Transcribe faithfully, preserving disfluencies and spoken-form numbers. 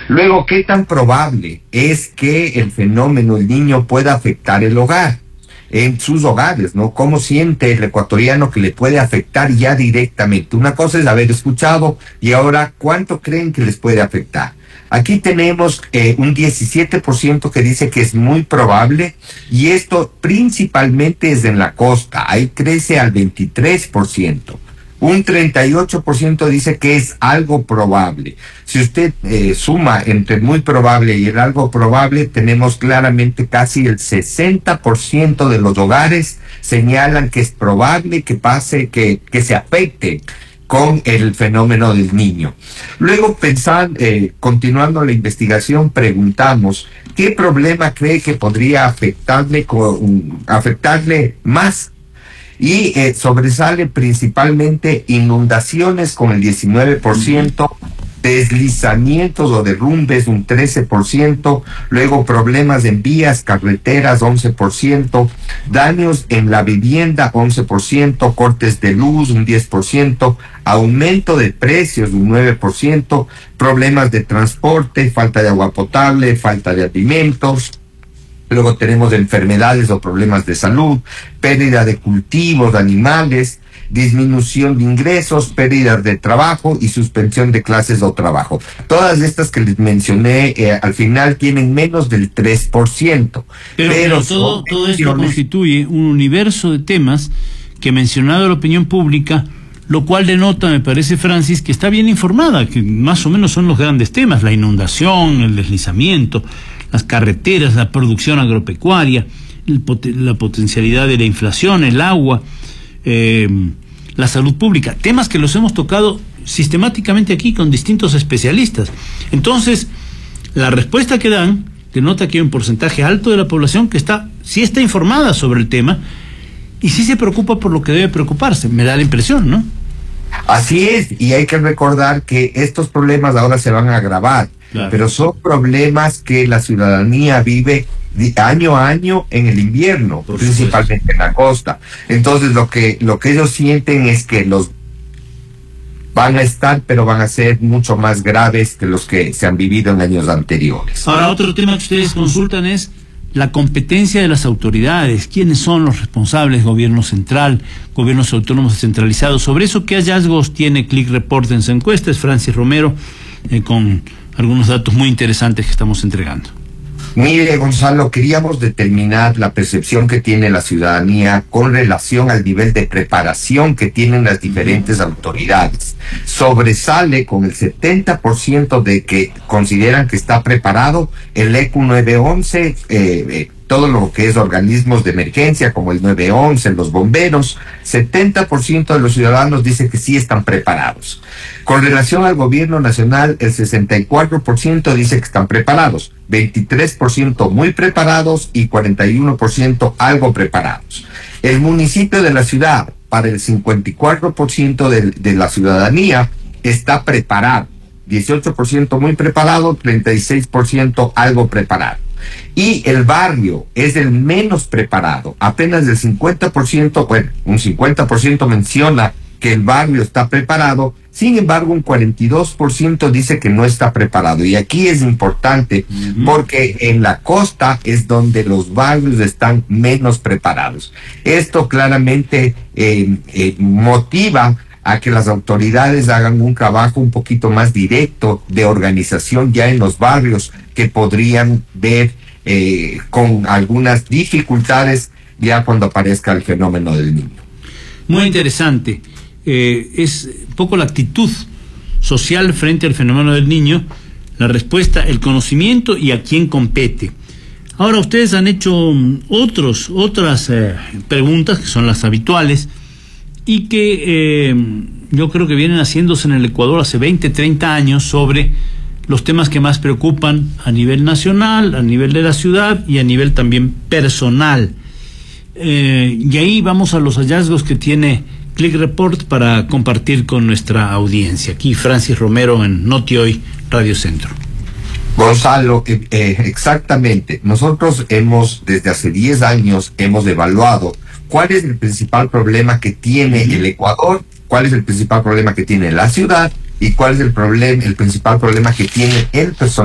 Luego, ¿qué tan probable es que el fenómeno del Niño pueda afectar el hogar? En sus hogares, ¿no? ¿Cómo siente el ecuatoriano que le puede afectar ya directamente? Una cosa es haber escuchado y ahora, ¿cuánto creen que les puede afectar? Aquí tenemos eh, un diecisiete por ciento que dice que es muy probable, y esto principalmente es en la costa, ahí crece al veintitrés por ciento. Un treinta y ocho por ciento dice que es algo probable. Si usted eh, suma entre muy probable y el algo probable, tenemos claramente casi el sesenta por ciento de los hogares señalan que es probable que pase, que, que se afecte con el fenómeno del Niño. Luego, pensando, eh, continuando la investigación, preguntamos qué problema cree que podría afectarle, con, afectarle más. Y eh, sobresale principalmente inundaciones con el diecinueve por ciento, deslizamientos o derrumbes un trece por ciento, luego problemas en vías, carreteras once por ciento, daños en la vivienda once por ciento, cortes de luz un diez por ciento, aumento de precios un nueve por ciento, problemas de transporte, falta de agua potable, falta de alimentos. Luego tenemos enfermedades o problemas de salud, pérdida de cultivos, de animales, disminución de ingresos, pérdidas de trabajo y suspensión de clases o trabajo. Todas estas que les mencioné eh, al final tienen menos del tres por ciento. Pero, pero, pero todo, todo esto constituye un universo de temas que, mencionado la opinión pública, lo cual denota, me parece, Francis, que está bien informada, que más o menos son los grandes temas: la inundación, el deslizamiento, las carreteras, la producción agropecuaria, el pot- la potencialidad de la inflación, el agua, eh, la salud pública, temas que los hemos tocado sistemáticamente aquí con distintos especialistas. Entonces, la respuesta que dan denota que hay un porcentaje alto de la población que está, sí está informada sobre el tema y sí se preocupa por lo que debe preocuparse, me da la impresión, ¿no? Así es, y hay que recordar que estos problemas ahora se van a agravar. Claro. Pero son problemas que la ciudadanía vive año a año en el invierno, por principalmente supuesto, en la costa. Entonces lo que lo que ellos sienten es que los van a estar, pero van a ser mucho más graves que los que se han vivido en años anteriores. Ahora, otro tema que ustedes consultan es la competencia de las autoridades. ¿Quiénes son los responsables? Gobierno central, gobiernos autónomos descentralizados. Sobre eso, ¿qué hallazgos tiene Click Report en su encuesta? Es Francis Romero, eh, con algunos datos muy interesantes que estamos entregando. Mire, Gonzalo, queríamos determinar la percepción que tiene la ciudadanía con relación al nivel de preparación que tienen las diferentes autoridades. Sobresale con el setenta por ciento de que consideran que está preparado el E Q nueve once, eh, eh, todo lo que es organismos de emergencia como el nueve once, los bomberos. Setenta por ciento de los ciudadanos dice que sí están preparados. Con relación al gobierno nacional, el sesenta y cuatro por ciento dice que están preparados, veintitrés por ciento muy preparados y cuarenta y uno por ciento algo preparados. El municipio de la ciudad, para el cincuenta y cuatro por ciento de, de la ciudadanía, está preparado, dieciocho por ciento muy preparado, treinta y seis por ciento algo preparado. Y el barrio es el menos preparado, apenas el cincuenta por ciento, bueno, un cincuenta por ciento menciona que el barrio está preparado, sin embargo un cuarenta y dos por ciento dice que no está preparado. Y aquí es importante uh-huh. porque en la costa es donde los barrios están menos preparados. Esto claramente eh, eh, motiva a que las autoridades hagan un trabajo un poquito más directo de organización ya en los barrios, que podrían ver eh, con algunas dificultades ya cuando aparezca el fenómeno del Niño. Muy interesante. Eh, es un poco la actitud social frente al fenómeno del Niño, la respuesta, el conocimiento y a quién compete. Ahora, ustedes han hecho otros, otras eh, preguntas que son las habituales y que eh, yo creo que vienen haciéndose en el Ecuador hace veinte, treinta años sobre los temas que más preocupan a nivel nacional, a nivel de la ciudad y a nivel también personal. Eh, y ahí vamos a los hallazgos que tiene Click Report para compartir con nuestra audiencia. Aquí Francis Romero en Noti Hoy Radio Centro. Gonzalo, eh, eh, exactamente. Nosotros hemos, desde hace diez años, hemos evaluado cuál es el principal problema que tiene el Ecuador, cuál es el principal problema que tiene la ciudad y cuál es el problema, el principal problema que tiene el personal